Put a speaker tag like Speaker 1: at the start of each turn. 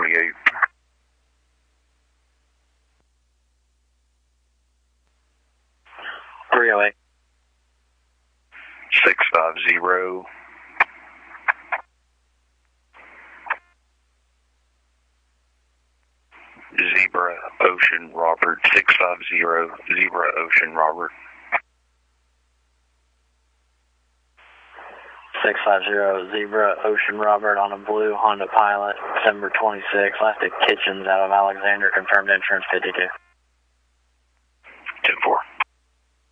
Speaker 1: 28.
Speaker 2: .308.
Speaker 1: 650. Zebra Ocean Robert. 650 Zebra Ocean Robert.
Speaker 2: 650 Zebra Ocean Robert on a blue Honda Pilot, December 26, left at Kitchens out of Alexander, confirmed insurance 52.
Speaker 1: 10-4.